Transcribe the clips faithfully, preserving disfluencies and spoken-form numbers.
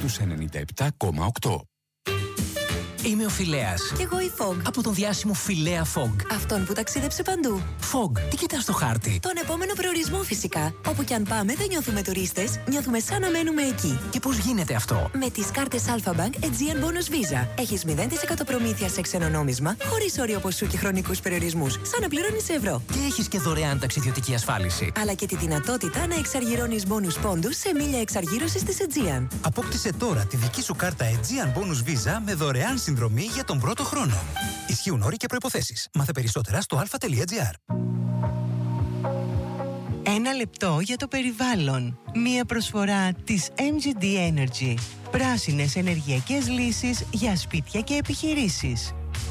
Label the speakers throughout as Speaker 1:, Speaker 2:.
Speaker 1: στους ενενήντα επτά κόμμα οκτώ.
Speaker 2: Είμαι ο Φιλέας.
Speaker 3: Κι εγώ η Fog.
Speaker 2: Από τον διάσημο Φιλέα Fog.
Speaker 3: Αυτόν που ταξίδεψε παντού.
Speaker 2: Fog, τι κοιτάς στο χάρτη?
Speaker 3: Τον επόμενο προορισμό φυσικά. Όπου κι αν πάμε δεν νιώθουμε τουρίστες, νιώθουμε σαν να μένουμε εκεί.
Speaker 2: Και πώς γίνεται αυτό?
Speaker 3: Με τις κάρτες Alpha-Bank Aegean Bonus Visa. Έχεις μηδέν τοις εκατό προμήθεια σε ξένο νόμισμα, χωρίς όριο ποσού και χρονικούς περιορισμούς. Σαν να πληρώνεις ευρώ.
Speaker 2: Και έχεις και δωρεάν ταξιδιωτική ασφάλιση.
Speaker 3: Αλλά και τη δυνατότητα να εξαργυρώνεις bonus πόντους σε μίλια εξαργύρωσης της Aegean.
Speaker 4: Απόκτησε τώρα τη δική σου κάρτα Aegean Bonus Visa με δωρεάν συνδρομή για τον πρώτο χρόνο. Ισχύουν όροι και προϋποθέσεις. Μάθε περισσότερα στο αλφα τελεία τζι άρ.
Speaker 5: Ένα λεπτό για το περιβάλλον. Μία προσφορά της εμ τζι ντι Energy. Πράσινες ενεργειακές λύσεις για σπίτια και επιχειρήσεις.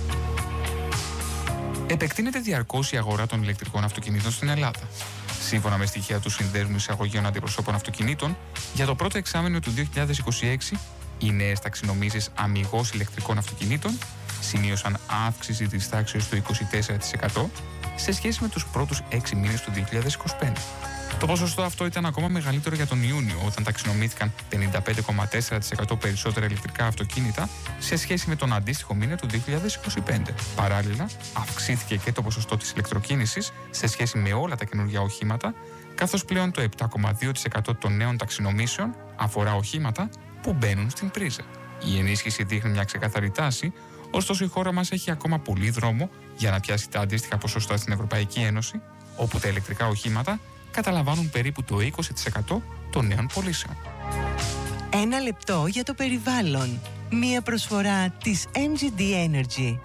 Speaker 6: Επεκτείνεται διαρκώς η αγορά των ηλεκτρικών αυτοκινήτων στην Ελλάδα. Σύμφωνα με στοιχεία του Συνδέσμου Εισαγωγέων Αντιπροσώπων Αυτοκινήτων, για το πρώτο εξάμηνο του δύο χιλιάδες είκοσι έξι, οι νέες ταξινομήσεις αμιγώς ηλεκτρικών αυτοκινήτων σημείωσαν αύξηση της τάξης του είκοσι τέσσερα τοις εκατό σε σχέση με τους πρώτους έξι μήνες του δύο χιλιάδες είκοσι πέντε. Το ποσοστό αυτό ήταν ακόμα μεγαλύτερο για τον Ιούνιο, όταν ταξινομήθηκαν πενήντα πέντε κόμμα τέσσερα τοις εκατό περισσότερα ηλεκτρικά αυτοκίνητα σε σχέση με τον αντίστοιχο μήνα του δύο χιλιάδες είκοσι πέντε. Παράλληλα, αυξήθηκε και το ποσοστό της ηλεκτροκίνησης σε σχέση με όλα τα καινούργια οχήματα, καθώς πλέον το επτά κόμμα δύο τοις εκατό των νέων ταξινομήσεων αφορά οχήματα που μπαίνουν στην πρίζα. Η ενίσχυση δείχνει μια ξεκαθαρή τάση, ωστόσο η χώρα μας έχει ακόμα πολύ δρόμο για να πιάσει τα αντίστοιχα ποσοστά στην Ευρωπαϊκή Ένωση, όπου τα ηλεκτρικά οχήματα καταλαμβάνουν περίπου το είκοσι τοις εκατό των νέων πωλήσεων.
Speaker 5: Ένα λεπτό για το περιβάλλον. Μία προσφορά της εμ τζι ντι Energy.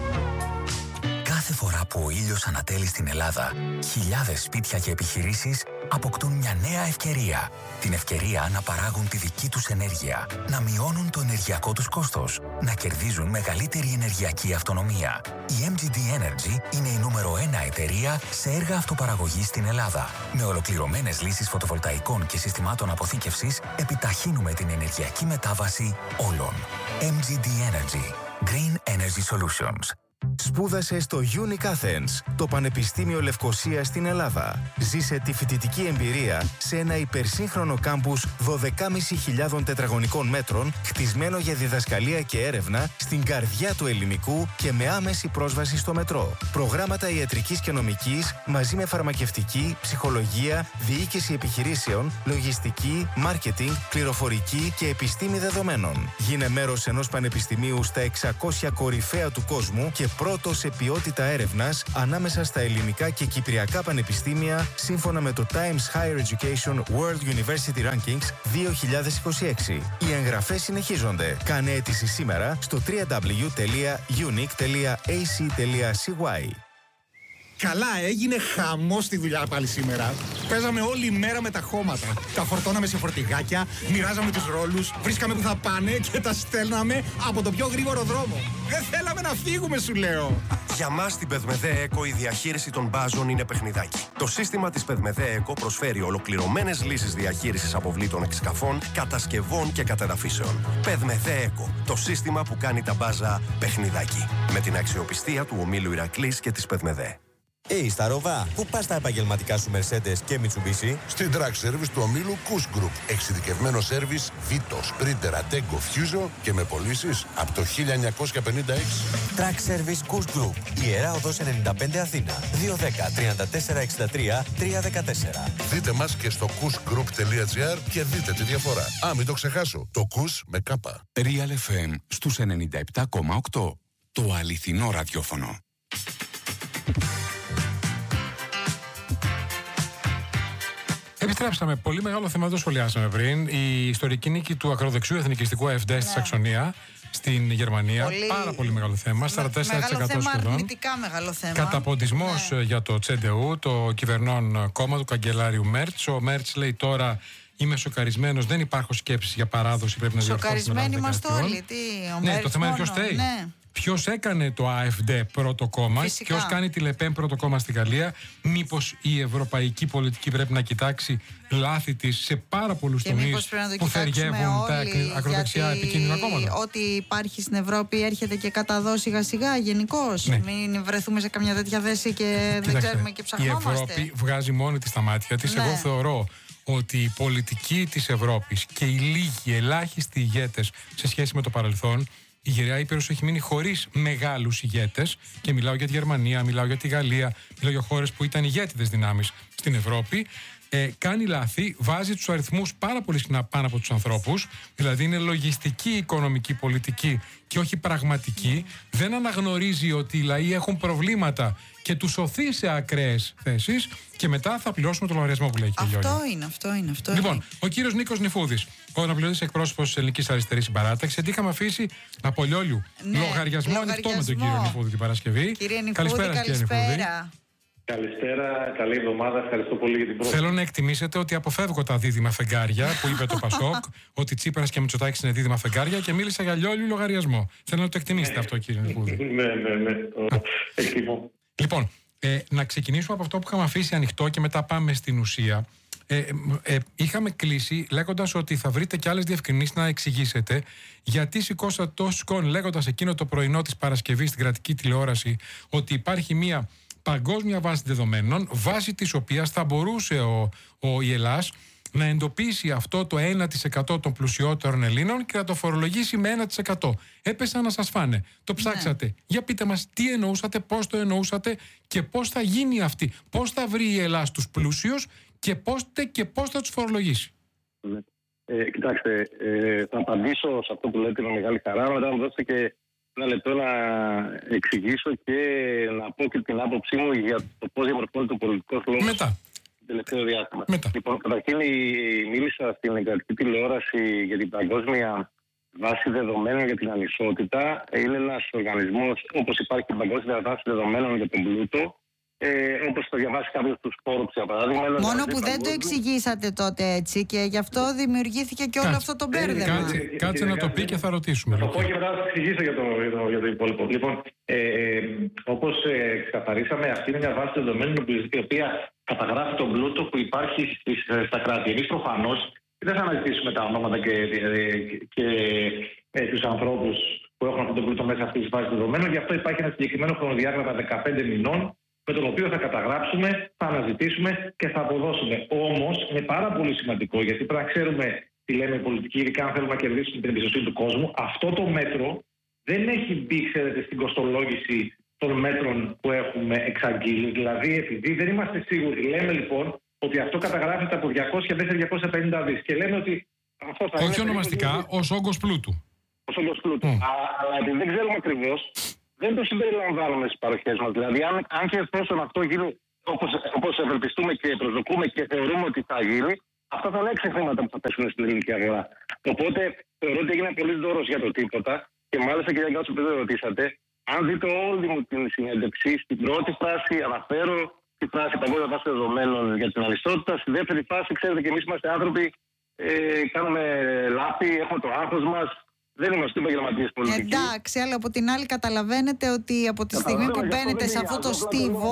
Speaker 7: Κάθε φορά που ο ήλιος ανατέλει στην Ελλάδα, χιλιάδες σπίτια και επιχειρήσεις αποκτούν μια νέα ευκαιρία. Την ευκαιρία να παράγουν τη δική τους ενέργεια, να μειώνουν το ενεργειακό τους κόστος, να κερδίζουν μεγαλύτερη ενεργειακή αυτονομία. Η εμ τζι ντι Energy είναι η νούμερο ένα εταιρεία σε έργα αυτοπαραγωγής στην Ελλάδα. Με ολοκληρωμένες λύσεις φωτοβολταϊκών και συστημάτων αποθήκευσης, επιταχύνουμε την ενεργειακή μετάβαση όλων. εμ τζι ντι Energy. Green Energy Solutions.
Speaker 8: Σπούδασε στο Unic Athens, το Πανεπιστήμιο Λευκωσίας στην Ελλάδα. Ζήσε τη φοιτητική εμπειρία σε ένα υπερσύγχρονο κάμπους δώδεκα χιλιάδες πεντακόσια τετραγωνικών μέτρων, χτισμένο για διδασκαλία και έρευνα στην καρδιά του ελληνικού και με άμεση πρόσβαση στο μετρό. Προγράμματα ιατρικής και νομικής μαζί με φαρμακευτική, ψυχολογία, διοίκηση επιχειρήσεων, λογιστική, μάρκετινγκ, πληροφορική και επιστήμη δεδομένων. Γίνε μέρος ενός πανεπιστημίου στα εξακόσια κορυφαία του κόσμου και πρώτο σε ποιότητα έρευνας ανάμεσα στα ελληνικά και κυπριακά πανεπιστήμια, σύμφωνα με το Times Higher Education World University Rankings δύο χιλιάδες είκοσι έξι. Οι εγγραφές συνεχίζονται. Κάνε αίτηση σήμερα στο double-u double-u double-u τελεία unique τελεία a c τελεία c y.
Speaker 9: Καλά, έγινε χαμός στη δουλειά πάλι σήμερα. Παίζαμε όλη μέρα με τα χώματα. Τα φορτώναμε σε φορτηγάκια, μοιράζαμε τους ρόλους, βρίσκαμε που θα πάνε και τα στέλναμε από το πιο γρήγορο δρόμο. Δεν θέλαμε να φύγουμε, σου λέω.
Speaker 10: Για μας στην Πεδμεδέ Εκο η διαχείριση των μπάζων είναι παιχνιδάκι. Το σύστημα της Πεδμεδέ Εκο προσφέρει ολοκληρωμένες λύσεις διαχείρισης αποβλήτων εξκαφών, κατασκευών και κατεδαφίσεων. Πεδμεδέ Εκο, το σύστημα που κάνει τα μπάζα παιχνιδάκι. Με την αξιοπιστία του ομίλου Ηρακλής και της Πεδμεδέ.
Speaker 11: Hey, Σταρόβα, πού πας τα επαγγελματικά σου Mercedes και Mitsubishi?
Speaker 12: Στην Track Service του ομίλου Kuss Group. Εξειδικευμένο σέρβις Vito, Sprinter, Ateco, Fuso και με πωλήσεις από το χίλια εννιακόσια πενήντα έξι.
Speaker 11: Track Service Kuss Group. Ιερά Οδός ενενήντα πέντε Αθήνα. δύο ένα μηδέν, τρία τέσσερα έξι τρία, τρία ένα τέσσερα.
Speaker 12: Δείτε μας και στο kuss group τελεία gr και δείτε τη διαφορά. Α, μην το ξεχάσω. Το Kuss με κάπα.
Speaker 1: Real εφ εμ στους ενενήντα επτά κόμμα οκτώ. Το αληθινό ραδιόφωνο.
Speaker 13: Επιστρέψαμε. Πολύ μεγάλο θέμα, το σχολιάσαμε πριν. Η ιστορική νίκη του ακροδεξιού εθνικιστικού ΕΦ Ντι Ες στη Σαξονία, στην Γερμανία. Πολύ... Πάρα πολύ μεγάλο θέμα. σαράντα τέσσερα τοις εκατό
Speaker 14: μεγάλο θέμα,
Speaker 13: σχεδόν.
Speaker 14: αρνητικά μεγάλο θέμα.
Speaker 13: Καταποντισμός ναι. για το Τσεντεού, το κυβερνών κόμμα του καγκελάριου Μέρτς. Ο Μέρτς λέει τώρα: είμαι σοκαρισμένος, δεν υπάρχουν σκέψεις για παράδοση. Πρέπει να διορθώσουμε.
Speaker 14: Σοκαρισμένοι είμαστε όλοι. Τι, ο
Speaker 13: ναι,
Speaker 14: Μέρτς
Speaker 13: το θέμα είναι ποιος θέλει.
Speaker 14: Ναι.
Speaker 13: Ποιος έκανε το ΑΕΦΔ πρώτο κόμμα, ποιος κάνει τη Λεπέν πρώτο κόμμα στη Γαλλία, μήπως η ευρωπαϊκή πολιτική πρέπει να κοιτάξει λάθη της σε πάρα πολλούς τομείς που θεργεύουν τα ακροδεξιά επικίνδυνα κόμματα.
Speaker 14: Ό,τι υπάρχει στην Ευρώπη έρχεται και καταδώσει σιγά σιγά γενικώς. Ναι. Μην βρεθούμε σε καμιά τέτοια θέση και Κοιτάξτε, δεν ξέρουμε και ψαχνόμαστε.
Speaker 13: Η Ευρώπη βγάζει μόνη της τα μάτια της. Ναι. Εγώ θεωρώ ότι η πολιτική της Ευρώπης και οι λίγοι ελάχιστοι ηγέτες σε σχέση με το παρελθόν, η Γεραία Ήπειρος έχει μείνει χωρίς μεγάλους ηγέτες, και μιλάω για τη Γερμανία, μιλάω για τη Γαλλία, μιλάω για χώρες που ήταν ηγέτιδες δυνάμεις στην Ευρώπη. Ε, κάνει λάθη, βάζει τους αριθμούς πάρα πολύ συχνά πάνω από τους ανθρώπους, δηλαδή είναι λογιστική, οικονομική, πολιτική και όχι πραγματική. Δεν αναγνωρίζει ότι οι λαοί έχουν προβλήματα και τους σωθεί σε ακραίες θέσεις, και μετά θα πληρώσουμε το λογαριασμό που λέει και η Λιόλια.
Speaker 14: Αυτό είναι, αυτό είναι. Αυτό
Speaker 13: λοιπόν,
Speaker 14: είναι.
Speaker 13: ο κύριος Νίκος Νηφούδης, ο αναπληρωτής εκπρόσωπος της Ελληνικής Αριστερής Συμπαράταξης, γιατί είχαμε αφήσει από Λιόλιου
Speaker 14: Ναι,
Speaker 13: λογαριασμό ανοιχτό με τον κύριο Νηφούδη την Παρασκευή.
Speaker 14: Κύριε Νηφούδη,
Speaker 13: Καλησπέρα,
Speaker 14: καλησπέρα.
Speaker 13: κύριε
Speaker 15: Καλησπέρα, καλή εβδομάδα, ευχαριστώ πολύ για την πρόσκληση.
Speaker 13: Θέλω να εκτιμήσετε ότι αποφεύγω τα δίδυμα φεγγάρια που είπε το Πασόκ, ότι Τσίπρας και Μητσοτάκης είναι δίδυμα φεγγάρια, και μίλησα για Λιόλιου λογαριασμό. Θέλω να το εκτιμήσετε αυτό, κύριε Νηφούδη.
Speaker 15: Ναι, ναι, ναι, εκτιμώ.
Speaker 13: Λοιπόν, ε, να ξεκινήσουμε από αυτό που είχαμε αφήσει ανοιχτό και μετά πάμε στην ουσία. Ε, ε, είχαμε κλείσει λέγοντας ότι θα βρείτε και άλλες διευκρινήσεις να εξηγήσετε γιατί σηκώσατε τόσο σκόνη, λέγοντας εκείνο το πρωινό της Παρασκευής στην κρατική τηλεόραση ότι υπάρχει μια παγκόσμια βάση δεδομένων, βάση της οποίας θα μπορούσε ο, ο η Ελλάς να εντοπίσει αυτό το ένα τοις εκατό των πλουσιότερων Ελλήνων και να το φορολογήσει με ένα τοις εκατό. Έπεσαν να σας φάνε. Το ψάξατε. Ναι. Για πείτε μας τι εννοούσατε, πώς το εννοούσατε και πώς θα γίνει αυτή. Πώς θα βρει η Ελλάς τους πλούσιους και πώς, και πώς θα τους φορολογήσει.
Speaker 15: Ναι. Ε, κοιτάξτε, ε, θα απαντήσω σε αυτό που λέτε με μεγάλη χαρά. Μετά μου δώσετε και ένα λεπτό να εξηγήσω και να πω και την άποψή μου για το πώς διαμορφώνεται ο πολιτικός λόγος.
Speaker 13: Μετά.
Speaker 15: Τελευταίο διάστημα.
Speaker 13: Μετά.
Speaker 15: Λοιπόν, καταρχήν μίλησα στην κρατική τηλεόραση για την παγκόσμια βάση δεδομένων για την ανισότητα. Είναι ένας οργανισμός, όπως υπάρχει η παγκόσμια βάση δεδομένων για τον πλούτο, ε, όπως το διαβάσει κάποιος του Forbes, για παράδειγμα.
Speaker 14: Μόνο που
Speaker 15: παγκόσμιο...
Speaker 14: δεν το εξηγήσατε τότε έτσι, και γι' αυτό δημιουργήθηκε και όλο αυτό το μπέρδεμα.
Speaker 13: Κάτσε, κάτσε να το πει και θα ρωτήσουμε.
Speaker 15: Θα το πω και μετά θα το εξηγήσω για το, για το, για το υπόλοιπο. Λοιπόν, ε, ε, όπως ε, ξεκαθαρίσαμε, αυτή είναι μια βάση δεδομένων η οποία καταγράφει τον πλούτο που υπάρχει στις, στα κράτη. Εμείς προφανώς δεν θα αναζητήσουμε τα ονόματα και, και, και ε, τους ανθρώπους που έχουν αυτόν τον πλούτο μέσα αυτή τη βάση δεδομένων. Γι' αυτό υπάρχει ένα συγκεκριμένο χρονοδιάγραμμα δεκαπέντε μηνών, με τον οποίο θα καταγράψουμε, θα αναζητήσουμε και θα αποδώσουμε. Όμως είναι πάρα πολύ σημαντικό, γιατί πρέπει να ξέρουμε τι λέμε οι πολιτικοί, ειδικά αν θέλουμε να κερδίσουμε την εμπιστοσύνη του κόσμου. Αυτό το μέτρο δεν έχει μπει, ξέρετε, στην κοστολόγηση των μέτρων που έχουμε εξαγγείλει. Δηλαδή, επειδή δεν είμαστε σίγουροι, λέμε λοιπόν ότι αυτό καταγράφεται από διακόσια μέχρι διακόσια πενήντα δις. Και λέμε ότι αυτό θα
Speaker 13: όχι είναι ονομαστικά, ως όγκος πλούτου.
Speaker 15: Ως όγκος πλούτου. Mm. Α, αλλά επειδή δεν ξέρουμε ακριβώς, δεν το συμπεριλαμβάνουμε στις παροχές μας. Δηλαδή, αν, αν και εφόσον αυτό γίνει όπως, όπως ευελπιστούμε και προσδοκούμε και θεωρούμε ότι θα γίνει, αυτά θα είναι έξι χρήματα που θα πέσουν στην ελληνική αγορά. Οπότε θεωρώ ότι έγινε πολύ δώρος για το τίποτα. Και μάλιστα, κυρία Γκάτσο, που δεν ρωτήσατε, αν δείτε όλη μου την συνέντευξη, στην πρώτη φάση αναφέρω τη φράση παγκόσμια βάση δεδομένων για την ανισότητα. Στη δεύτερη φάση, ξέρετε, και εμείς είμαστε άνθρωποι, ε, κάνουμε λάθη, έχουμε το άγχος μας. Δεν είμαστε επαγγελματίες πολιτικοί.
Speaker 14: Εντάξει, αλλά από την άλλη καταλαβαίνετε ότι από τη στιγμή που μπαίνετε σε αυτό το στίβο,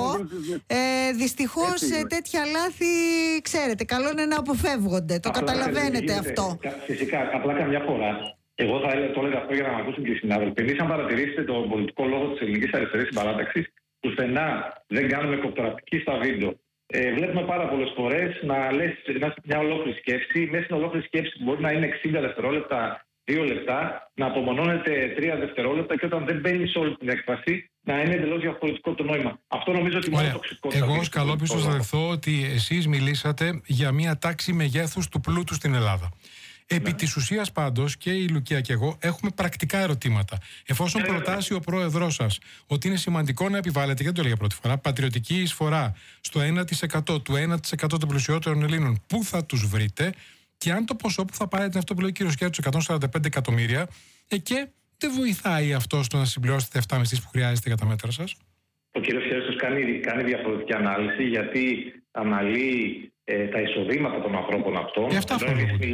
Speaker 14: ε, δυστυχώς τέτοια λάθη, ξέρετε, καλό είναι να αποφεύγονται. Το καταλαβαίνετε αυτό.
Speaker 15: Φυσικά, απλά καμιά φορά. Εγώ θα έλεγα, το έλεγα αυτό για να ακούσουν και οι συνάδελφοι. Εμείς, αν παρατηρήσετε τον πολιτικό λόγο της Ελληνικής Αριστερής Συμπαράταξης, πουθενά δεν κάνουμε κοπτοραπτική στα βίντεο. Ε, βλέπουμε πάρα πολλές φορές να λες μια ολόκληρη σκέψη, μέσα στην ολόκληρη σκέψη που μπορεί να είναι εξήντα δευτερόλεπτα, δύο λεπτά, να απομονώνεται τρία δευτερόλεπτα, και όταν δεν μπαίνει σε όλη την έκφραση, να είναι εντελώς διαφορετικό το νόημα. Αυτό νομίζω ότι είναι τοξικό.
Speaker 13: Εγώ ως καλόπιστος θα δεχθώ ότι εσείς μιλήσατε για μια τάξη μεγέθους του πλούτου στην Ελλάδα. Επί ναι. της ουσίας πάντως, και η Λουκία και εγώ έχουμε πρακτικά ερωτήματα. Εφόσον ε, προτάσει ο πρόεδρός σας ότι είναι σημαντικό να επιβάλλεται, γιατί το έλεγα πρώτη φορά, πατριωτική εισφορά στο ένα τοις εκατό του ένα τοις εκατό των πλουσιότερων Ελλήνων, πού θα τους βρείτε, και αν το ποσό που θα πάρετε, αυτό που λέει ο κύριος Κέρτσος, εκατόν σαράντα πέντε εκατομμύρια, ε, και δεν βοηθάει αυτό στο να συμπληρώσετε επτά μισθούς που χρειάζεται για τα μέτρα σας.
Speaker 15: Ο κύριος Κέρτσος κάνει, κάνει διαφορετική ανάλυση, γιατί αναλύει ε, τα εισοδήματα των ανθρώπων αυτών.
Speaker 13: Ε, αυτά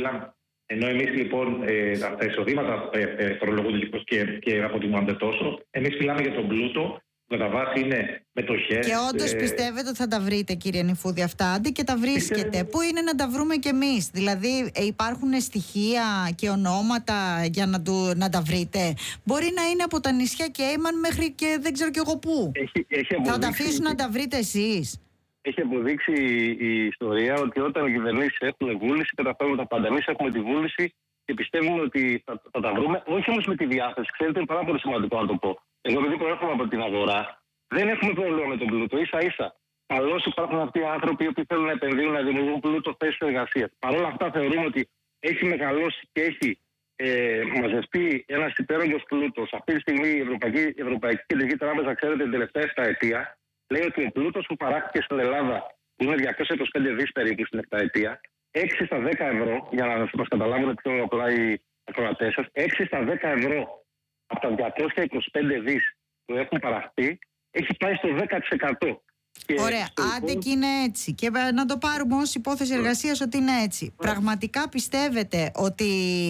Speaker 15: Ενώ εμείς λοιπόν ε, τα εισοδήματα ε, ε, φορολογούνται και, και αποτιμώνται τόσο, εμείς μιλάμε για τον πλούτο, που κατά βάση είναι μετοχές.
Speaker 14: Και όντως ε, πιστεύετε ότι θα τα βρείτε, κύριε Νηφούδη, αυτά, αντί και τα βρίσκετε. Πιστεύω. Πού είναι να τα βρούμε κι εμείς? Δηλαδή ε, υπάρχουν στοιχεία και ονόματα για να, του, να τα βρείτε? Μπορεί να είναι από τα νησιά Κέιμαν μέχρι και δεν ξέρω κι εγώ πού.
Speaker 15: Έχει, έχει
Speaker 14: θα τα αφήσουν να τα βρείτε εσείς?
Speaker 16: έχει αποδείξει η ιστορία ότι όταν οι κυβερνήσεις έχουν βούληση, καταφέρουν τα πάντα. Εμείς έχουμε τη βούληση και πιστεύουμε ότι θα, θα τα βρούμε. Όχι όμως με τη διάθεση. Ξέρετε, είναι πάρα πολύ σημαντικό να το πω. Εγώ, επειδή προέρχομαι από την αγορά, δεν έχουμε πρόβλημα με τον πλούτο. Ίσα-ίσα. Καλώς υπάρχουν αυτοί οι άνθρωποι που θέλουν να επενδύουν, να δημιουργούν πλούτο, θέσεις εργασίας. Παρ' όλα αυτά, θεωρούμε ότι έχει μεγαλώσει και έχει ε, μαζευτεί ένας υπέρογγος πλούτος. Αυτή τη στιγμή η Ευρωπαϊκή, η Ευρωπαϊκή Κεντρική Τράπεζα, ξέρετε, την τελευταία επταετία, λέει ότι ο πλούτος που παράχθηκε στην Ελλάδα, που είναι διακόσια είκοσι πέντε δις περίπου στην επταετία, έξι στα δέκα ευρώ, για να μας καταλάβουν πιο απλά οι ακροατές σας, έξι στα δέκα ευρώ από τα διακόσια είκοσι πέντε δις που έχουν παραχθεί, έχει πάει στο δέκα τοις εκατό. Και
Speaker 14: ωραία, άντε και είναι έτσι. Και να το πάρουμε ως υπόθεση εργασίας ότι είναι έτσι. Πραγματικά πιστεύετε ότι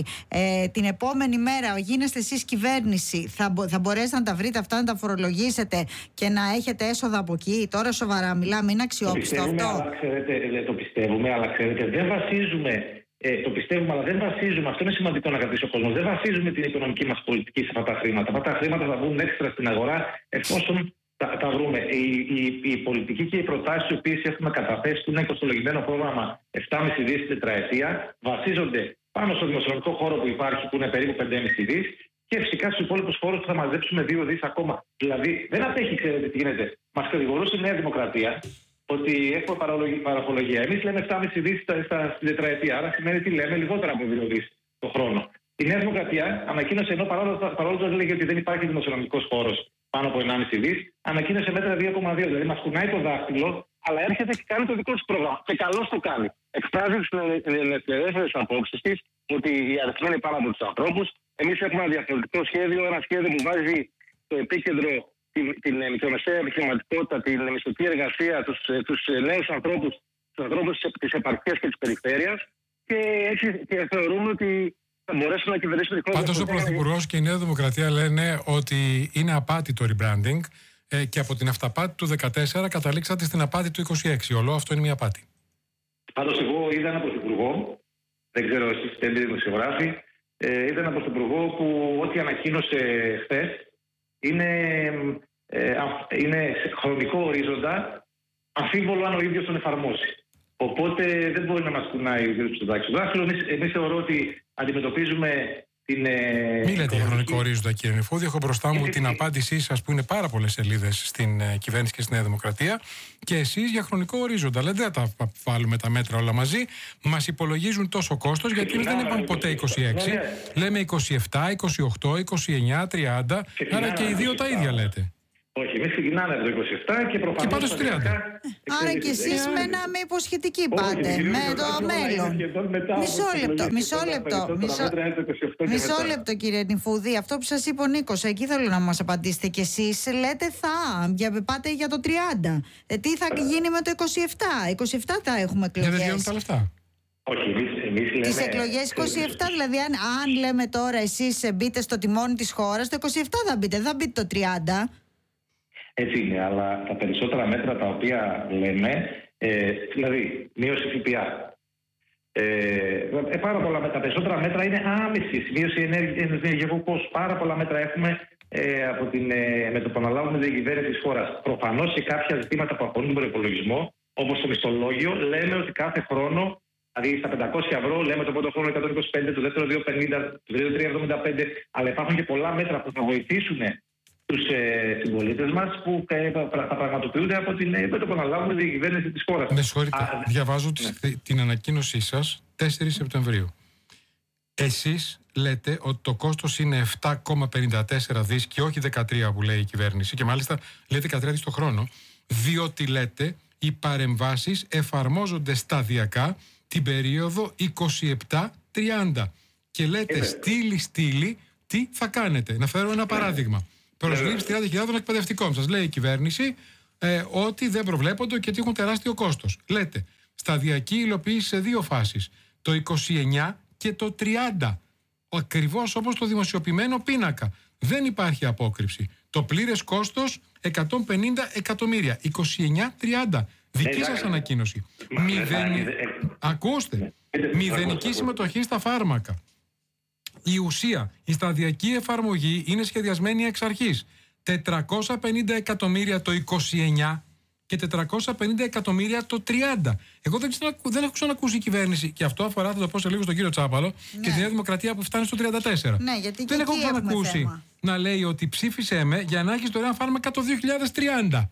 Speaker 14: ε, την επόμενη μέρα γίνεστε εσείς κυβέρνηση, θα, μπο, θα μπορέσετε να τα βρείτε αυτά, να τα φορολογήσετε και να έχετε έσοδα από εκεί? Τώρα σοβαρά μιλάμε, είναι αξιόπιστο
Speaker 15: το
Speaker 14: αυτό?
Speaker 15: Αλλά, ξέρετε, το πιστεύουμε, αλλά ξέρετε, δεν βασίζουμε. Ε, το πιστεύουμε, αλλά δεν βασίζουμε. Αυτό είναι σημαντικό να κρατήσει ο κόσμος. Δεν βασίζουμε την οικονομική μας πολιτική σε αυτά τα χρήματα. Αυτά τα χρήματα θα βγουν έξτρα στην αγορά εφόσον τα, τα βρούμε. Η, η, η πολιτική και οι προτάσεις οι οποίες έχουμε καταθέσει, που είναι κοστολογημένο πρόγραμμα επτά κόμμα πέντε δις την τετραετία, βασίζονται πάνω στο δημοσιονομικό χώρο που υπάρχει, που είναι περίπου πέντε κόμμα πέντε δις, και φυσικά στους υπόλοιπους χώρους που θα μαζέψουμε δύο δις ακόμα. Δηλαδή δεν απέχει, ξέρετε τι γίνεται. Μας κατηγορούσε η Νέα Δημοκρατία ότι έχουμε παραπολογία. Εμείς λέμε επτά κόμμα πέντε δις στην τετραετία. Άρα σημαίνει τι λέμε, λιγότερα από δύο δις το χρόνο. Η Νέα Δημοκρατία ανακοίνωσε, ενώ παρόλο που έλεγε ότι δεν υπάρχει δημοσιονομικός χώρος πάνω από ενάμιση δις, ανακοίνωσε μέτρα δύο κόμμα δύο. Δηλαδή μας κουνάει το δάχτυλο, αλλά έρχεται και κάνει το δικό του πρόγραμμα. Και καλώς το κάνει. Εκφράζει τις ελευθερές απόψεις της ότι οι αριθμοί είναι πάνω από τους ανθρώπους. Εμείς έχουμε ένα διαφορετικό σχέδιο, ένα σχέδιο που βάζει στο επίκεντρο την, την μικρομεσαία επιχειρηματικότητα, την μισθωτή εργασία, τους, τους νέους ανθρώπους, τους ανθρώπους της επαρχίας και της περιφέρειας, και έτσι και θεωρούμε ότι θα μπορέσουν να κυβερνήσουν τη χώρα.
Speaker 13: Πάντως ο Πρωθυπουργός και η Νέα Δημοκρατία λένε ότι είναι απάτη το rebranding ε, και από την αυταπάτη του δεκατέσσερα καταλήξατε στην απάτη του είκοσι έξι. Όλο αυτό είναι μια απάτη.
Speaker 15: Πάντως εγώ είδα έναν Πρωθυπουργό, δεν ξέρω εσείς είστε δημοσιογράφοι, ε, είδα έναν Πρωθυπουργό που ό,τι ανακοίνωσε χθες είναι, ε, είναι σε χρονικό ορίζοντα αμφίβολο αν ο ίδιος τον εφαρμόσει. Οπότε δεν μπορεί να μας κουνάει ο κ. Μητσοτάκης στο δάχτυλο. Εμείς θεωρώ ότι αντιμετωπίζουμε την. Ε,
Speaker 13: Μην λέτε για χρονικό ορίζοντα, κύριε Νεφούδη. Έχω μπροστά μου την απάντησή σας, που είναι πάρα πολλές σελίδες στην ε, κυβέρνηση και στη Νέα Δημοκρατία. Και εσείς για χρονικό ορίζοντα. Λέτε, δεν τα βάλουμε τα μέτρα όλα μαζί. Μας υπολογίζουν τόσο κόστος, γιατί εμείς δεν είπαμε ποτέ είκοσι έξι. Ναι, ναι. Λέμε είκοσι επτά, είκοσι οκτώ, είκοσι εννιά, τριάντα. Άρα και οι δύο τα ίδια λέτε.
Speaker 15: Όχι, εμείς ξεκινάμε από το είκοσι επτά και προφανώς.
Speaker 13: Και πάτε στο τριάντα.
Speaker 14: Άρα και εσείς με ένα με υποσχετική πάτε, με το μέλλον. Μισό λεπτό, μισό λεπτό. Μισό λεπτό, κύριε Νηφούδη. Αυτό που σας είπε ο Νίκος, εκεί θέλω να μας απαντήσετε κι εσείς. Λέτε θα, πάτε για το τριάντα. Ε, τι θα γίνει με το είκοσι επτά? είκοσι επτά θα έχουμε εκλογές.
Speaker 13: Δεν βγαίνουν τα λεφτά.
Speaker 15: Όχι, εμείς, εμείς λέμε...
Speaker 14: Τις εκλογές είκοσι επτά, δηλαδή αν, αν λέμε τώρα εσείς μπείτε στο τιμόνι της χώρας, το είκοσι επτά θα μπείτε, δεν μπείτε το τριάντα.
Speaker 15: Έτσι είναι, αλλά τα περισσότερα μέτρα τα οποία λέμε, ε, δηλαδή μείωση ΦΠΑ, ε, ε, πάρα πολλά μέτρα, τα περισσότερα μέτρα είναι άμεση, μείωση ενεργειακού κόστου. Πάρα πολλά μέτρα έχουμε ε, από την, ε, με το που αναλάβουμε την κυβέρνηση της χώρας. Προφανώς σε κάποια ζητήματα που αφορούν τον προϋπολογισμό, όπως το μισθολόγιο, λέμε ότι κάθε χρόνο, δηλαδή στα πεντακόσια ευρώ, λέμε το πρώτο χρόνο εκατόν είκοσι πέντε, το δεύτερο διακόσια πενήντα, το τρίτο τριακόσια εβδομήντα πέντε, αλλά υπάρχουν και πολλά μέτρα που θα βοηθήσουν τους ε, συμπολίτες μας που ε, θα πραγματοποιούνται από την ε, το που αναλάβουμε την κυβέρνηση της χώρας.
Speaker 13: Με συγχωρείτε, διαβάζω ναι. την ανακοίνωσή σας τέσσερις Σεπτεμβρίου. Εσείς λέτε ότι το κόστος είναι επτά κόμμα πενήντα τέσσερα δις και όχι δεκατρία που λέει η κυβέρνηση, και μάλιστα λέει δεκατρία δις το χρόνο, διότι λέτε οι παρεμβάσεις εφαρμόζονται σταδιακά την περίοδο είκοσι επτά τριάντα. Και λέτε ε, στήλη στήλη τι θα κάνετε. Να φέρω ένα παράδειγμα. Προσλήψη τριάντα χιλιάδων εκπαιδευτικών. Σας λέει η κυβέρνηση ε, ότι δεν προβλέπονται και ότι έχουν τεράστιο κόστος. Λέτε σταδιακή υλοποίηση σε δύο φάσεις. Το είκοσι εννιά και το τριάντα. Ακριβώς όπως το δημοσιοποιημένο πίνακα. Δεν υπάρχει απόκρυψη. Το πλήρες κόστος εκατόν πενήντα εκατομμύρια. είκοσι εννιά τριάντα. Δική σας ανακοίνωση. Μηδενι... Ακούστε. Μηδενική συμμετοχή στα φάρμακα. Η ουσία, η σταδιακή εφαρμογή είναι σχεδιασμένη εξ αρχής. τετρακόσια πενήντα εκατομμύρια το είκοσι εννιά και τετρακόσια πενήντα εκατομμύρια το τριάντα. Εγώ δεν, ξέρω, δεν έχω ξανακούσει η κυβέρνηση, και αυτό αφορά, θα το πω σε λίγο στον κύριο Τσάπαλο, ναι. και τη Νέα Δημοκρατία που φτάνει στο τριάντα τέσσερα.
Speaker 14: Ναι, γιατί
Speaker 13: δεν έχω ξανακούσει να λέει ότι ψήφισε με για να έχει δωρεάν φάρμακα το δύο χιλιάδες τριάντα.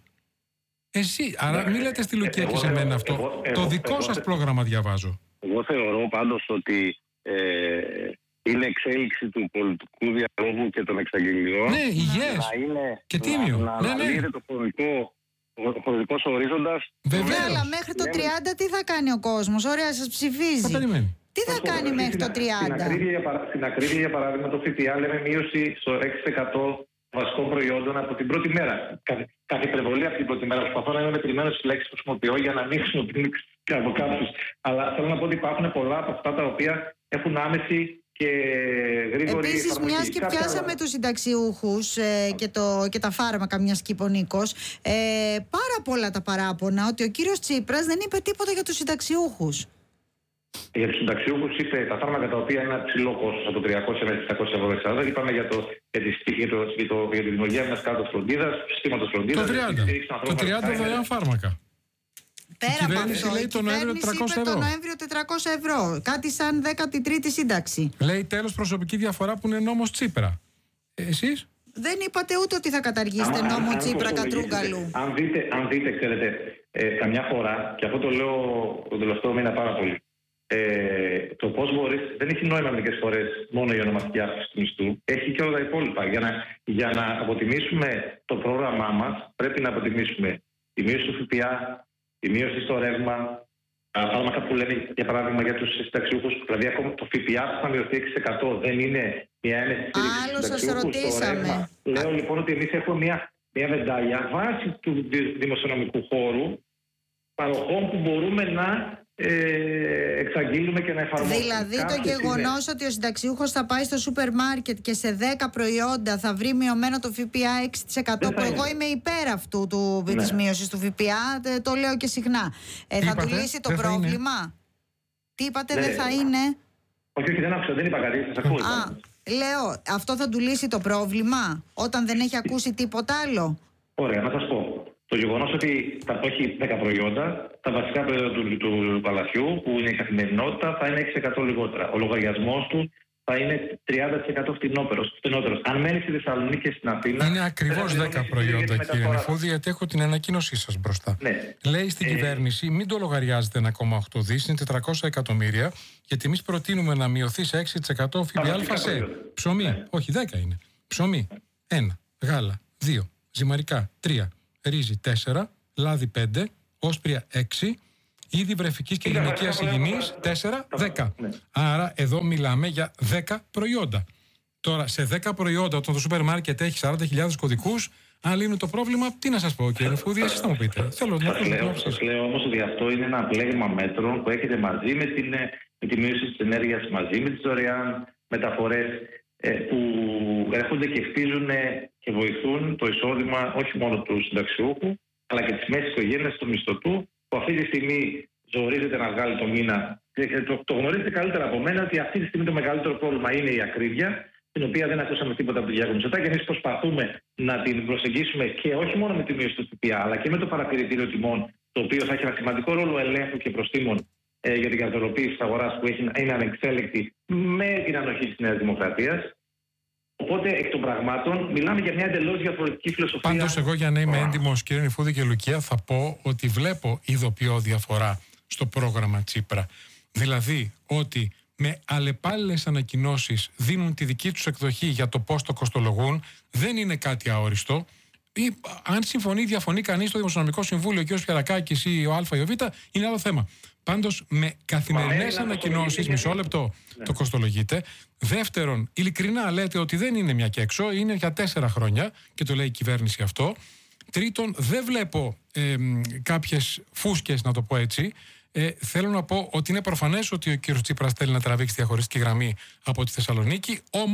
Speaker 13: Εσύ, άρα μην λέτε στη Λουκία και σε μένα αυτό. Εγώ, εγώ, το δικό εγώ, σας εγώ, πρόγραμμα διαβάζω.
Speaker 16: Εγώ θεωρώ πάντως ότι ε, είναι εξέλιξη του πολιτικού διαλόγου και των εξαγγελιών.
Speaker 13: Ναι, υγιές. Και τίμιο.
Speaker 16: Να, να,
Speaker 13: ναι, ναι.
Speaker 16: το χρονικό, ο χρονικός ορίζοντας.
Speaker 14: Βέβαια, αλλά μέχρι το τριάντα τι θα κάνει ο κόσμος? Ωραία, σας ψηφίζει.
Speaker 13: Θα περιμένει.
Speaker 14: Τι θα κάνει στην, μέχρι το τριάντα?
Speaker 15: Στην ακρίβεια, για παράδειγμα, το ΦΠΑ λέμε μείωση στο έξι τοις εκατό βασικών προϊόντων από την πρώτη μέρα. Κάθε υπερβολή από την πρώτη μέρα. Προσπαθώ να είμαι μετρημένος στις λέξεις που χρησιμοποιώ για να μην χρησιμοποιήσω από κάποιους. Αλλά θέλω να πω ότι υπάρχουν πολλά από αυτά τα οποία έχουν άμεση και γρήγορη.
Speaker 14: Επίσης, μιας και
Speaker 15: Κάποια...
Speaker 14: πιάσαμε τους συνταξιούχους ε, και, το, και τα φάρμακα, μιας και είπε ο Νίκος, ε, πάρα πολλά τα παράπονα ότι ο κύριος Τσίπρας δεν είπε τίποτα για τους συνταξιούχους.
Speaker 15: Για τους συνταξιούχους είπε τα φάρμακα τα οποία είναι ένα ψηλό κόστος από τριακόσια μέχρι εξακόσια ευρώ εξάρτητα. Είπαμε για, το, για, τη, για, το, για, το, για τη δημιουργία μιας κάρτας φροντίδας, συστήματος φροντίδας.
Speaker 13: Το τριάντα. Το τριάντα δωρεάν φάρμακα.
Speaker 14: Πέρα από αυτό,
Speaker 13: λέει
Speaker 14: η
Speaker 13: το Νοέμβριο
Speaker 14: κυβέρνηση είπε το Νοέμβριο τετρακόσια ευρώ. Κάτι σαν δέκατη τρίτη σύνταξη.
Speaker 13: Λέει τέλος προσωπική διαφορά που είναι νόμος Τσίπρα. Ε, εσείς?
Speaker 14: Δεν είπατε ούτε ότι θα καταργήσετε
Speaker 15: αν,
Speaker 14: νόμο
Speaker 15: αν,
Speaker 14: Τσίπρα
Speaker 15: αν,
Speaker 14: Κατρούγκαλου.
Speaker 15: Αν δείτε, αν δείτε, ξέρετε, ε, καμιά φορά, και αυτό το λέω τον τελευταίο μήνα πάρα πολύ, ε, το πώς μπορείς, δεν έχει νόημα μερικές φορές μόνο η ονομαστική αύξηση του μισθού, έχει και όλα τα υπόλοιπα. Για να, για να αποτιμήσουμε το πρόγραμμά μας, πρέπει να αποτιμήσουμε τη μείωση του ΦΠΑ, τη μείωση στο ρεύμα, τα φάρμακα που λένε για παράδειγμα για τους συνταξιούχους, δηλαδή ακόμα το ΦΠΑ που θα μειωθεί έξι τοις εκατό δεν είναι μια έμεση στήριξη στους συνταξιούχους στο ρεύμα. Λέω λοιπόν ότι εμείς έχουμε μια, μια βεντάλια βάση του δημοσιονομικού χώρου παροχών που μπορούμε να ε, εξαγγείλουμε και να εφαρμόσουμε.
Speaker 14: Δηλαδή το γεγονός ότι ο συνταξιούχος θα πάει στο σούπερ μάρκετ και σε δέκα προϊόντα θα βρει μειωμένο το ΦΠΑ έξι τοις εκατό, που εγώ είμαι υπέρ αυτού του, ναι. της μείωσης του ΦΠΑ, το λέω και συχνά. Ε, θα
Speaker 15: είπατε,
Speaker 14: του λύσει το πρόβλημα? Τι είπατε,
Speaker 15: ναι.
Speaker 14: δεν θα είναι?
Speaker 15: Όχι, όχι, δεν άκουσα, δεν είπα κάτι, σας ακούω.
Speaker 14: Α, λέω, αυτό θα του λύσει το πρόβλημα όταν δεν έχει ακούσει τίποτα άλλο?
Speaker 15: Ωραία, να σας πω. Το γεγονός ότι θα έχει δέκα προϊόντα, τα βασικά προϊόντα του, του παλατιού, που είναι η καθημερινότητα, θα είναι έξι τοις εκατό λιγότερα. Ο λογαριασμός του θα είναι τριάντα τοις εκατό φτηνότερος. Αν μένει στη Θεσσαλονίκη και στην Αθήνα.
Speaker 13: Είναι ακριβώς δέκα προϊόντα, κύριε Νεφούδη, γιατί έχω την ανακοίνωσή σας μπροστά.
Speaker 15: Ναι.
Speaker 13: Λέει στην ε... κυβέρνηση, μην το λογαριάζετε ένα κόμμα οκτώ δισεκατομμύρια, είναι τετρακόσια εκατομμύρια, γιατί εμείς προτείνουμε να μειωθεί σε έξι τοις εκατό ΦΠΑ σε ψωμί. Ναι. Όχι, δέκα είναι. Ψωμί ένα, γάλα δύο, ζυμαρικά τρία. Ρύζι τέσσερα, λάδι πέντε, όσπρια έξι, είδη βρεφικής και γυναικείας υγιεινής τέσσερα, δέκα. Άρα εδώ μιλάμε για δέκα προϊόντα. Τώρα σε δέκα προϊόντα, όταν το σούπερ μάρκετ έχει σαράντα χιλιάδες κωδικούς, αν λύνουν το πρόβλημα, τι να σας πω, κύριε Νεφούδη, εσείς θα μου πείτε. Θέλω να
Speaker 15: πω. Σας λέω όμως ότι αυτό είναι ένα πλέγμα μέτρων που έχετε μαζί με, την, με τη μείωση της ενέργειας, μαζί με τις δωρεάν μεταφορές, που έρχονται και χτίζουν και βοηθούν το εισόδημα όχι μόνο του συνταξιούχου, αλλά και της μέσης οικογένειας του μισθωτού, που αυτή τη στιγμή ζορίζεται να βγάλει το μήνα. Το, το γνωρίζετε καλύτερα από μένα ότι αυτή τη στιγμή το μεγαλύτερο πρόβλημα είναι η ακρίβεια, την οποία δεν ακούσαμε τίποτα από τον Κυριάκο Μητσοτάκη, και εμείς προσπαθούμε να την προσεγγίσουμε και όχι μόνο με τη μείωση του ΦΠΑ, αλλά και με το παρατηρητήριο τιμών, το οποίο θα έχει ένα σημαντικό ρόλο ελέγχου και προστίμων ε, για την καθολοποίηση της αγοράς, που έχει, είναι ανεξέλεκτη με την ανοχή της Νέας Δημοκρατίας. Οπότε, εκ των πραγμάτων, μιλάμε για μια εντελώς διαφορετική φιλοσοφία.
Speaker 13: Πάντως, εγώ για να είμαι έντιμος, κύριε Νεφούδη και Λουκία, θα πω ότι βλέπω ειδοποιώ διαφορά στο πρόγραμμα Τσίπρα. Δηλαδή, ότι με αλλεπάλληλες ανακοινώσεις δίνουν τη δική τους εκδοχή για το πώς το κοστολογούν, δεν είναι κάτι αόριστο. Ή, αν συμφωνεί, διαφωνεί κανείς στο Δημοσιονομικό Συμβούλιο, ο κ. Πιαρακάκης ή ο Α ή ο Β, είναι άλλο θέμα. Πάντως, με καθημερινές ανακοινώσεις, μισό λεπτό ναι. το κοστολογείτε. Δεύτερον, ειλικρινά λέτε ότι δεν είναι μια και έξω, είναι για τέσσερα χρόνια και το λέει η κυβέρνηση αυτό. Τρίτον, δεν βλέπω ε, κάποιες φούσκες, να το πω έτσι. Ε, θέλω να πω ότι είναι προφανές ότι ο κ. Τσίπρας θέλει να τραβήξει διαχωριστική γραμμή από τη Θεσσαλονίκη, όμως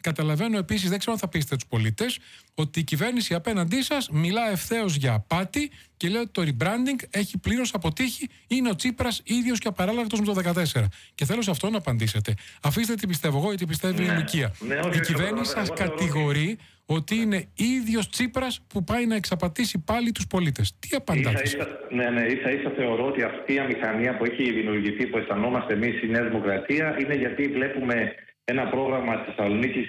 Speaker 13: Καταλαβαίνω επίσης, δεν ξέρω αν θα πείσετε τους πολίτες, ότι η κυβέρνηση απέναντί σας μιλά ευθέως για απάτη και λέει ότι το rebranding έχει πλήρως αποτύχει. Είναι ο Τσίπρας ίδιος και απαράλλακτος με το δύο χιλιάδες δεκατέσσερα. Και θέλω σε αυτό να απαντήσετε. Αφήστε τι πιστεύω εγώ ή τι πιστεύει
Speaker 15: ναι.
Speaker 13: η Λουκία.
Speaker 15: Ναι, όχι,
Speaker 13: η κυβέρνηση σας κατηγορεί ότι είναι ίδιος Τσίπρας που πάει να εξαπατήσει πάλι τους πολίτες. Τι απαντάτε?
Speaker 15: Ίσα, ίσα, ναι, ναι, ίσα ίσα θεωρώ ότι αυτή η αμηχανία που έχει δημιουργηθεί, που αισθανόμαστε εμείς η Νέα Δημοκρατία, είναι γιατί βλέπουμε ένα πρόγραμμα της Θεσσαλονίκης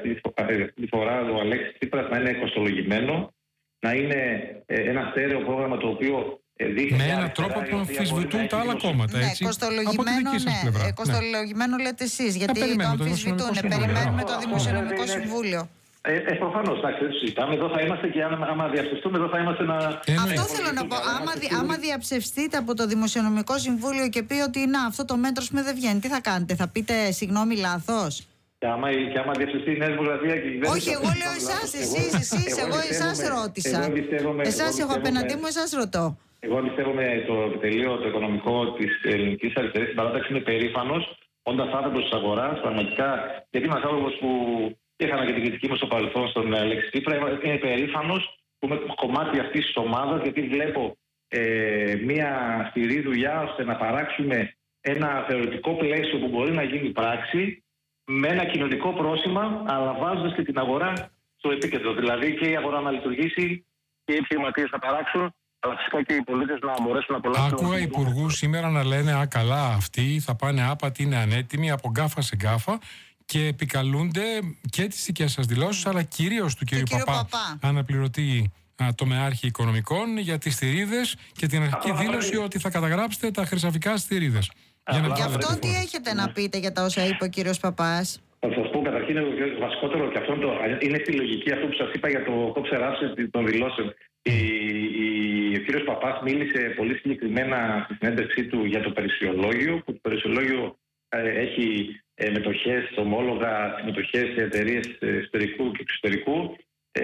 Speaker 15: αυτή τη φορά ο Αλέξης Τσίπρας να είναι κοστολογημένο, να είναι ένα στέρεο πρόγραμμα το οποίο δείχνει.
Speaker 13: Με έναν τρόπο που αμφισβητούν τα άλλα κόμματα.
Speaker 14: Ναι,
Speaker 13: έτσι,
Speaker 14: κοστολογημένο, ναι, ε, κοστολογημένο ναι. λέτε εσείς, γιατί το αμφισβητούν. Περιμένουμε το Δημοσιονομικό Συμβούλιο.
Speaker 15: Ε, ε, προφανώς, εντάξει, δεν συζητάμε. Εδώ θα είμαστε και άμα, άμα διαψευστούμε, εδώ θα είμαστε να.
Speaker 14: Ε, Αυτό θέλω να πω. Άμα, δι, άμα διαψευστείτε από το Δημοσιονομικό Συμβούλιο και πει ότι να, αυτό το μέτρο με δεν βγαίνει, τι θα κάνετε, θα πείτε συγγνώμη, λάθος?
Speaker 15: Και άμα, και άμα διαψευστεί η Νέα Δημοκρατία και η κυβέρνηση.
Speaker 14: Όχι, εγώ λέω εσάς, εσείς, εσείς. Εγώ εσάς ρώτησα. Εσάς έχω απέναντί μου, εσάς ρωτώ.
Speaker 15: Εγώ εμπιστεύομαι το επιτελείο, το οικονομικό τη Ελληνική Αριστερή. Στην παράταξη είμαι περήφανος, όντας άνθρωπος της αγοράς, πραγματικά, γιατί είμαι άνθρωπος που. Έχανα και την κριτική μου στο παρελθόν στον Αλέξη Τσίπρα. Είμαι περήφανος που είμαι κομμάτι αυτής της ομάδας, γιατί βλέπω ε, μια σκληρή δουλειά ώστε να παράξουμε ένα θεωρητικό πλαίσιο που μπορεί να γίνει πράξη με ένα κοινωνικό πρόσημα, αλλά βάζοντας και την αγορά στο επίκεντρο. Δηλαδή και η αγορά να λειτουργήσει και οι επιχειρηματίες να παράξουν, αλλά φυσικά και οι πολίτες να μπορέσουν να απολαύσουν.
Speaker 13: Άκουγα υπουργούς σήμερα να λένε «Α, καλά, αυτοί θα πάνε άπατοι, είναι ανέτοιμοι από γκάφα σε γκάφα». Και επικαλούνται και τις δικές σας δηλώσεις, αλλά κυρίως του κ. Παπά, Παπά, αναπληρωτή α, τομεάρχη οικονομικών, για τις θηρίδες και την αρχική δήλωση ότι θα καταγράψετε τα χρυσαφικά στις θηρίδες.
Speaker 14: Γι' αυτό τι έχετε να πείτε για τα όσα είπε ο κ. Παπάς?
Speaker 15: Θα σας πω καταρχήν το βασικότερο, και αυτό το, είναι στη λογική αυτό που σας είπα για το κόψε ράψε των δηλώσεων. Η, η, ο κ. Παπάς μίλησε πολύ συγκεκριμένα στη συνέντευξή του για το περιουσιολόγιο, που το περιουσιολόγιο ε, έχει ε, μετοχές, ομόλογα, συμμετοχές σε εταιρείες εσωτερικού και εξωτερικού. Ε,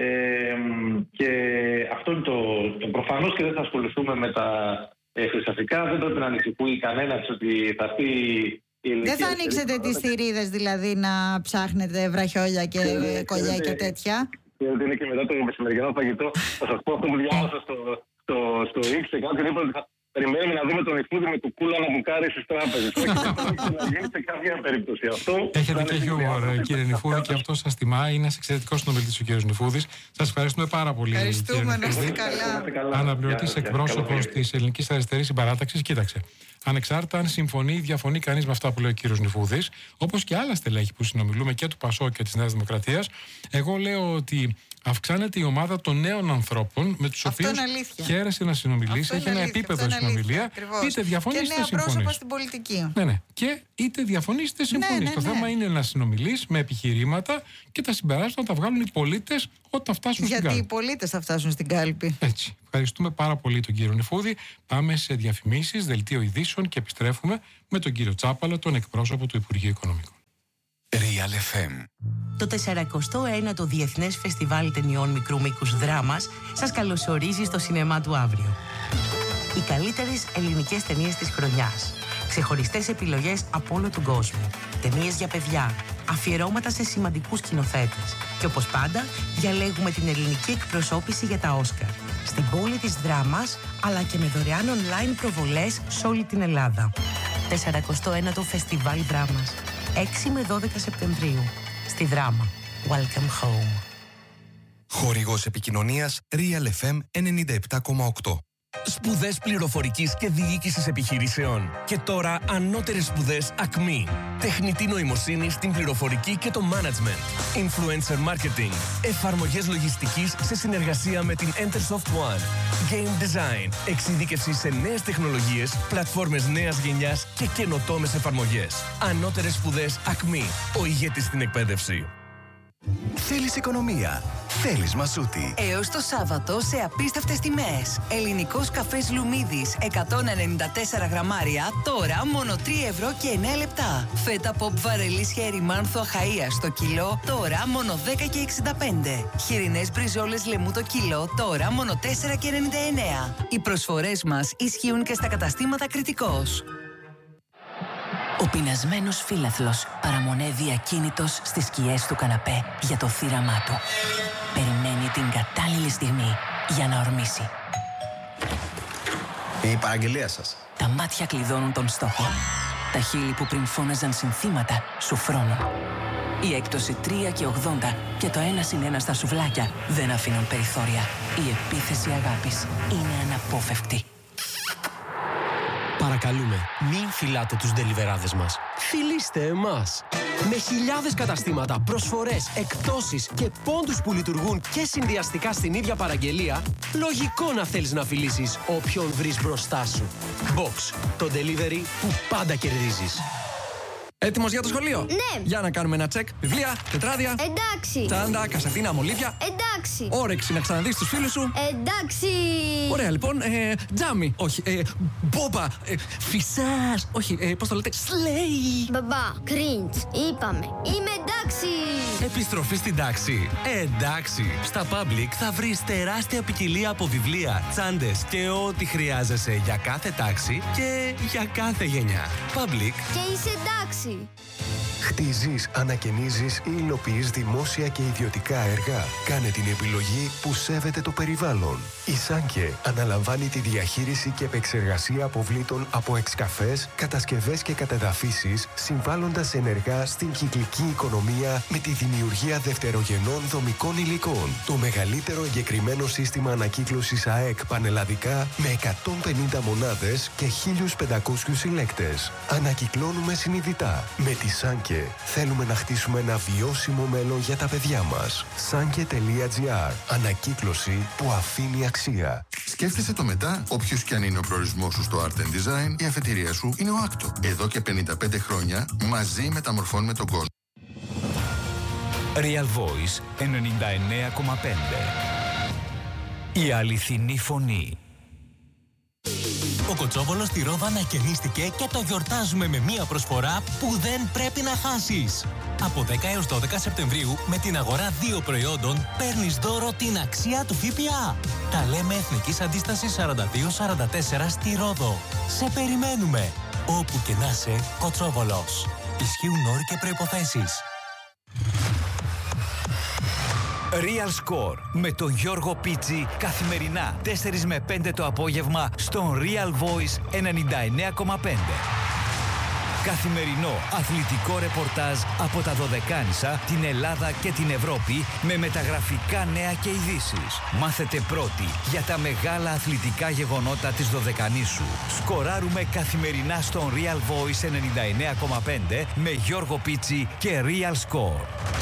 Speaker 15: και αυτό είναι το, το προφανώς, και δεν θα ασχοληθούμε με τα ε, χρυσαφικά. Δεν πρέπει να ανησυχούει κανένας ότι θα πει.
Speaker 14: Δεν θα ανοίξετε τις θηρίδες δηλαδή να ψάχνετε βραχιόλια και ε, κολλιά και τέτοια?
Speaker 16: Ότι είναι και μετά το μεσημεριανό φαγητό. Θα σας πω αυτό που διάβασα στο, στο, στο X και κάποιον είπε ότι θα περιμένουμε να δούμε τον Νιφούδη με το κούλα να μπουκάρει στις τράπεζες. Όχι, να γίνει σε κάποια περίπτωση αυτό.
Speaker 13: Έχετε και χιούμορ, κύριε Νιφούδη, και αυτό σας τιμά. Είναι εξαιρετικός συνομιλητής ο κύριος Νιφούδης. Σας ευχαριστούμε πάρα πολύ.
Speaker 14: Ευχαριστούμε, να είστε καλά.
Speaker 13: Αναπληρωτής εκπρόσωπος της Ελληνικής Αριστερής Συμπαράταξης. Κοίταξε. Ανεξάρτητα αν συμφωνεί ή διαφωνεί κανείς με αυτά που λέει ο κύριος Νιφούδης, όπως και άλλα στελέχη που συνομιλούμε και του ΠΑΣΟΚ και της Νέας Δημοκρατίας, εγώ λέω ότι αυξάνεται η ομάδα των νέων ανθρώπων με τους οποίους χαίρεσαι να συνομιλήσει, έχει ένα επίπεδο συνομιλία, είτε διαφωνείς είτε συμφωνείς.
Speaker 14: Και νέα πρόσωπα στην πολιτική.
Speaker 13: Ναι, ναι. Και είτε διαφωνείς είτε συμφωνείς.
Speaker 14: Ναι, ναι,
Speaker 13: Το
Speaker 14: ναι.
Speaker 13: θέμα είναι να συνομιλείς με επιχειρήματα και τα συμπεράσματα να τα βγάλουν οι πολίτες όταν φτάσουν
Speaker 14: Γιατί
Speaker 13: στην κάλπη.
Speaker 14: Γιατί οι πολίτες θα φτάσουν στην κάλπη.
Speaker 13: Έτσι. Ευχαριστούμε πάρα πολύ τον κύριο Νιφούδη. Πάμε σε διαφημίσεις, δελτίο ειδήσεων και επιστρέφουμε με τον κύριο Τσάπαλα, τον εκπρόσωπο του Υπουργείου Οικονομικών.
Speaker 1: Real εφ εμ.
Speaker 17: Το τεσσαρακοστό ένατο Διεθνές Φεστιβάλ Ταινιών Μικρού Μήκους Δράμας σας καλωσορίζει στο σινεμά του αύριο. Οι καλύτερες ελληνικές ταινίες της χρονιάς. Ξεχωριστές επιλογές από όλο τον κόσμο. Ταινίες για παιδιά. Αφιερώματα σε σημαντικούς σκηνοθέτες. Και όπως πάντα, διαλέγουμε την ελληνική εκπροσώπηση για τα Όσκαρ. Στην πόλη της Δράμας, αλλά και με δωρεάν online προβολές σε όλη την Ελλάδα. τεσσαρακοστό ένατο Φεστιβάλ Δράμας. έξι με δώδεκα Σεπτεμβρίου. Στη Δράμα. Welcome home.
Speaker 18: Χορηγός επικοινωνίας Real εφ εμ ενενήντα επτά κόμμα οκτώ.
Speaker 19: Σπουδές πληροφορικής και διοίκησης επιχειρήσεων. Και τώρα ανώτερες σπουδές Ακμή. Τεχνητή νοημοσύνη στην πληροφορική και το management. Influencer marketing. Εφαρμογές λογιστικής σε συνεργασία με την Entersoft One. Game design. Εξειδίκευση σε νέες τεχνολογίες, πλατφόρμες νέας γενιάς και καινοτόμες εφαρμογές. Ανώτερες σπουδές Ακμή. Ο ηγέτης στην εκπαίδευση.
Speaker 20: Θέλεις οικονομία. Θέλεις Μασούτη.
Speaker 3: Έως το Σάββατο σε απίστευτες τιμές. Ελληνικός καφές Λουμίδης εκατόν ενενήντα τέσσερα γραμμάρια, τώρα μόνο τρία ευρώ και εννέα λεπτά. Φέτα pop βαρελής χέρι μάνθου Αχαΐας στο κιλό, τώρα μόνο δέκα και εξήντα πέντε. Χοιρινές μπριζόλες λεμού το κιλό, τώρα μόνο τέσσερα και ενενήντα εννέα. Οι προσφορές μας ισχύουν και στα καταστήματα Κρητικός. Ο πεινασμένος φύλαθλος παραμονεύει ακίνητος στις σκιές του καναπέ για το θύραμά του. Περιμένει την κατάλληλη στιγμή για να ορμήσει.
Speaker 21: Η παραγγελία σας.
Speaker 3: Τα μάτια κλειδώνουν τον στόχο. Τα χείλη που πριν φώναζαν συνθήματα σου φρώνουν. Η έκπτωση τρία και ογδόντα και το ένα συν ένα στα σουβλάκια δεν αφήνουν περιθώρια. Η επίθεση αγάπης είναι αναπόφευκτη.
Speaker 22: Παρακαλούμε, μην φυλάτε τους ντελιβεράδες μας. Φιλήστε εμάς. Με χιλιάδες καταστήματα, προσφορές, εκπτώσεις και πόντους που λειτουργούν και συνδυαστικά στην ίδια παραγγελία, λογικό να θέλεις να φιλήσεις όποιον βρεις μπροστά σου. Box, το delivery που πάντα κερδίζεις.
Speaker 23: Έτοιμος για το σχολείο?
Speaker 24: Ναι.
Speaker 23: Για να κάνουμε ένα τσεκ. Βιβλία, τετράδια.
Speaker 24: Εντάξει.
Speaker 23: Τσάντα, κασετίνα, μολύβια.
Speaker 24: Εντάξει.
Speaker 23: Όρεξη να ξαναδείς τους φίλους σου.
Speaker 24: Εντάξει.
Speaker 23: Ωραία, λοιπόν. Ε, τζάμι. Όχι. Ε, μπόμπα. Ε, φυσάς. Όχι. Ε, πώς το λέτε? Σλέι.
Speaker 24: Μπαμπά, cringe. Είπαμε. Είμαι εντάξει.
Speaker 25: Επιστροφή στην τάξη. Ε, εντάξει. Στα Public θα βρεις τεράστια ποικιλία από βιβλία, τσάντες και ό,τι χρειάζεσαι για κάθε τάξη και για κάθε γενιά. Public.
Speaker 24: Και είσαι εντάξει.
Speaker 26: Χτίζεις, ανακαινίζεις ή υλοποιείς δημόσια και ιδιωτικά έργα. Κάνε την επιλογή που σέβεται το περιβάλλον. Η Σάνκε αναλαμβάνει τη διαχείριση και επεξεργασία αποβλήτων από εξκαφές, κατασκευές και κατεδαφίσεις, συμβάλλοντας ενεργά στην κυκλική οικονομία με τη δημιουργία δευτερογενών δομικών υλικών. Το μεγαλύτερο εγκεκριμένο σύστημα ανακύκλωσης ΑΕΚ πανελλαδικά με εκατόν πενήντα μονάδες και χίλιους πεντακόσιους συλλέκτες. Ανακυκλώνουμε συνειδητά. Με τη Σάνκε θέλουμε να χτίσουμε ένα βιώσιμο μέλλον για τα παιδιά μας. Sanke τελεία τζι άρ. Ανακύκλωση που αφήνει αξία.
Speaker 12: Σκέφτεσαι το μετά, όποιος κι αν είναι ο προορισμός σου στο Art and Design, η αφετηρία σου είναι ο Άκτο. Εδώ και πενήντα πέντε χρόνια μαζί μεταμορφώνουμε τον κόσμο.
Speaker 27: Real Voice ενενήντα εννέα κόμμα πέντε. Η αληθινή φωνή.
Speaker 2: Ο Κοτσόβολος στη Ρόδα ανακαινίστηκε και το γιορτάζουμε με μία προσφορά που δεν πρέπει να χάσεις. Από δέκα έως δώδεκα Σεπτεμβρίου με την αγορά δύο προϊόντων παίρνεις δώρο την αξία του ΦΠΑ. Τα λέμε Εθνικής Αντίστασης σαράντα δύο σαράντα τέσσερα στη Ρόδο. Σε περιμένουμε. Όπου και να είσαι, Κοτσόβολος. Ισχύουν όροι και προϋποθέσεις.
Speaker 27: Real Score με τον Γιώργο Πίτσι καθημερινά τέσσερα με πέντε το απόγευμα στον Real Voice ενενήντα εννέα κόμμα πέντε. Καθημερινό αθλητικό ρεπορτάζ από τα Δωδεκάνησα, την Ελλάδα και την Ευρώπη με μεταγραφικά νέα και ειδήσεις. Μάθετε πρώτοι για τα μεγάλα αθλητικά γεγονότα της Δωδεκανήσου. Σκοράρουμε καθημερινά στον Real Voice ενενήντα εννέα κόμμα πέντε με Γιώργο Πίτσι και Real Score.